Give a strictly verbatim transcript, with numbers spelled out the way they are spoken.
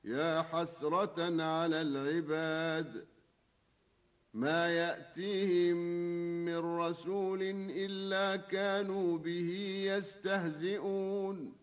يا حسرة على العباد ما يأتيهم من رسول إلا كانوا به يستهزئون